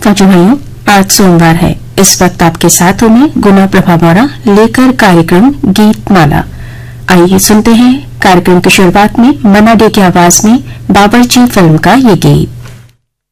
जी भाइयों, आज सोमवार है। इस वक्त आपके साथ हूं मैं गुना प्रभा बोरा लेकर कार्यक्रम गीत माला। आइए सुनते हैं कार्यक्रम की शुरुआत में मन्ना डे की आवाज में बाबरची फिल्म का ये गीत।